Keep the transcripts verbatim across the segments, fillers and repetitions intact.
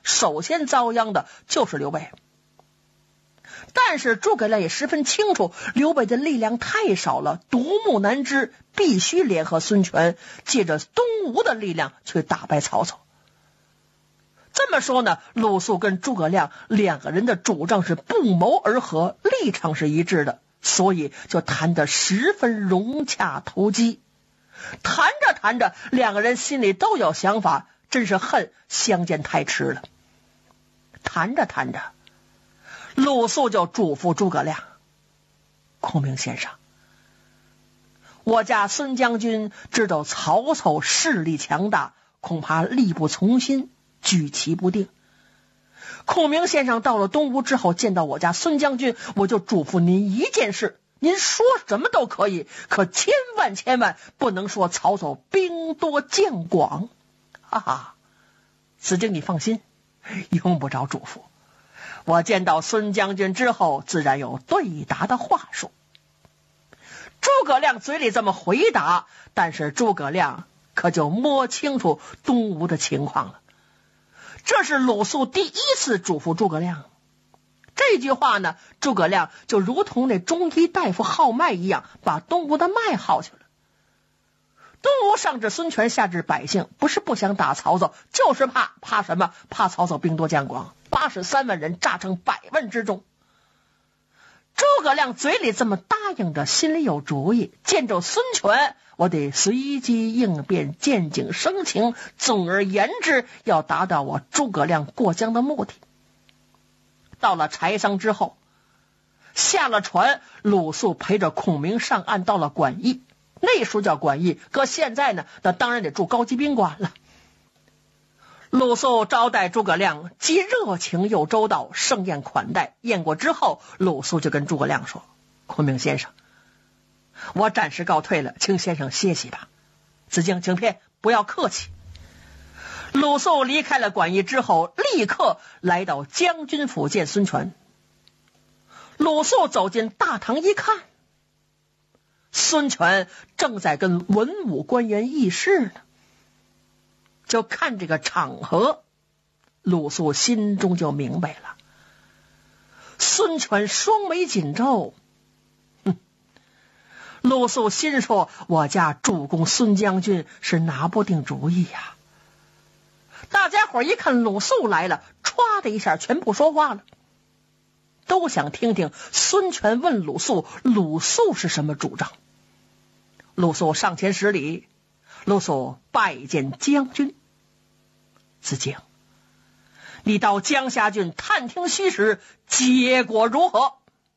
首先遭殃的就是刘备。但是诸葛亮也十分清楚，刘备的力量太少了，独木难支，必须联合孙权，借着东吴的力量去打败曹操。这么说呢，鲁肃跟诸葛亮两个人的主张是不谋而合，立场是一致的，所以就谈得十分融洽投机。谈着谈着，两个人心里都有想法，真是恨相见太迟了。谈着谈着，鲁肃就嘱咐诸葛亮：孔明先生，我家孙将军知道曹操势力强大，恐怕力不从心，举棋不定。孔明先生到了东吴之后，见到我家孙将军，我就嘱咐您一件事，您说什么都可以，可千万千万不能说曹操兵多将广。哈哈，子敬你放心，用不着嘱咐，我见到孙将军之后，自然有对答的话术。诸葛亮嘴里这么回答，但是诸葛亮可就摸清楚东吴的情况了。这是鲁肃第一次嘱咐诸葛亮。这句话呢，诸葛亮就如同那中医大夫号脉一样，把东吴的脉号去了。东吴上至孙权，下至百姓，不是不想打曹操，就是怕怕什么？怕曹操兵多将广，八十三万人炸成百万之众。诸葛亮嘴里这么答应着，心里有主意。见着孙权，我得随机应变，见景生情。总而言之，要达到我诸葛亮过江的目的。到了柴桑之后，下了船，鲁肃陪着孔明上岸，到了馆驿。那时候叫馆驿，搁现在呢，那当然得住高级宾馆了。鲁肃招待诸葛亮，既热情又周到，盛宴款待。宴过之后，鲁肃就跟诸葛亮说：孔明先生，我暂时告退了，请先生歇息吧。子敬请便，不要客气。鲁肃离开了馆驿之后，立刻来到将军府见孙权。鲁肃走进大堂一看，孙权正在跟文武官员议事呢。就看这个场合，鲁肃心中就明白了。孙权双眉紧皱，哼，鲁肃心说，我家主公孙将军是拿不定主意呀、啊。大家伙一看鲁肃来了，歘的一下全不说话了，都想听听孙权问鲁肃，鲁肃是什么主张。鲁肃上前施礼，鲁肃拜见将军。子敬，你到江夏郡探听虚实，结果如何？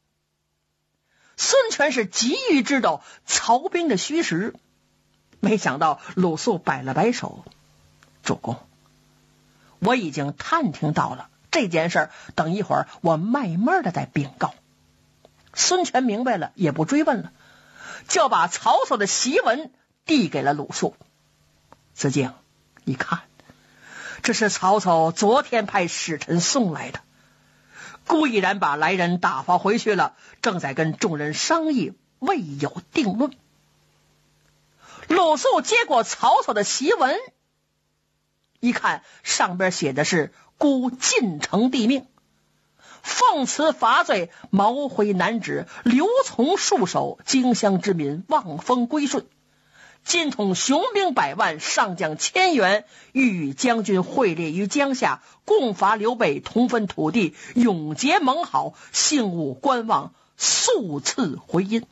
孙权是急于知道曹兵的虚实，没想到鲁肃摆了摆手：主公，我已经探听到了这件事，等一会儿我慢慢的再禀告。孙权明白了，也不追问了，就把曹操的檄文递给了鲁肃。子敬，你看，这是曹操昨天派使臣送来的，固然把来人打发回去了，正在跟众人商议，未有定论。鲁肃接过曹操的檄文，一看上边写的是孤晋城帝命，奉辞伐罪，毛回南指，刘琮戍守，荆襄之民望风归顺。今统雄兵百万，上将千员，欲与将军会列于江夏，共伐刘备，同分土地，永结盟好，幸勿观望，速赐回音。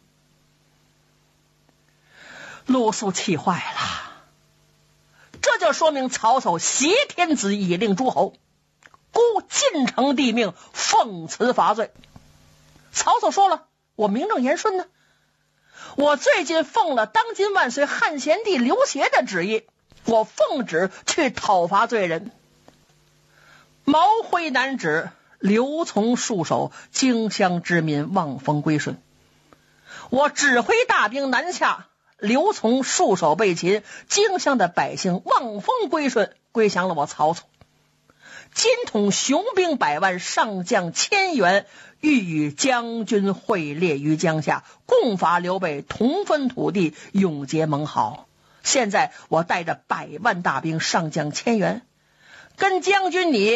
鲁肃气坏了，这就说明曹操挟天子以令诸侯，孤晋城帝命，奉辞伐罪。曹操说了，我名正言顺呢，我最近奉了当今万岁汉献帝刘协的旨意，我奉旨去讨伐罪人。毛辉南指，刘琮戍守，荆襄之民望风归顺。我指挥大兵南下，刘琮戍守被擒，荆襄的百姓望风归顺，归降了我曹操。今统雄兵百万，上将千员，欲与将军会列于江夏，共伐刘备，同分土地，永结盟好。现在我带着百万大兵，上将千员，跟将军你